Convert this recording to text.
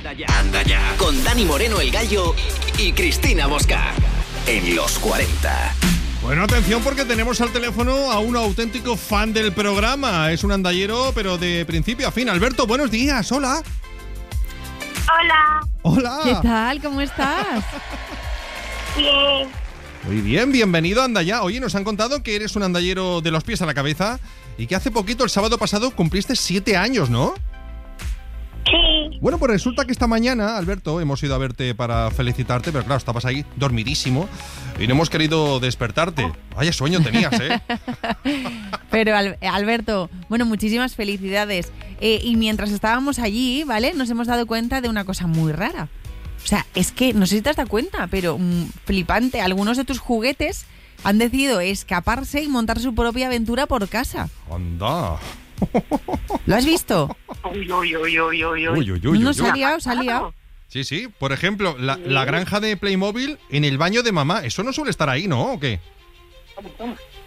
Anda ya. Con Dani Moreno el Gallo y Cristina Bosca. En los 40. Bueno, atención porque tenemos al teléfono a un auténtico fan del programa. Es un andallero, pero de principio a fin. Alberto, buenos días. Hola. Hola. Hola. ¿Qué tal? ¿Cómo estás? Bien. Muy bien, bienvenido a Andallá. Oye, nos han contado que eres un andallero de los pies a la cabeza y que hace poquito, el sábado pasado, cumpliste 7 años, ¿no? Sí. Bueno, pues resulta que esta mañana, Alberto, hemos ido a verte para felicitarte, pero claro, estabas ahí dormidísimo y no hemos querido despertarte. Vaya sueño tenías, ¿eh? Pero Alberto, bueno, muchísimas felicidades. Y mientras estábamos allí, ¿vale? Nos hemos dado cuenta de una cosa muy rara. O sea, es que, no sé si te has dado cuenta, pero flipante, algunos de tus juguetes han decidido escaparse y montar su propia aventura por casa. Anda. ¿Lo has visto? Uy, uy, uy, uy, uy, Uy, uy. uy, uy, No uy. se ha liado. Sí, sí. Por ejemplo, la granja de Playmobil en el baño de mamá. Eso no suele estar ahí, ¿no? ¿O qué?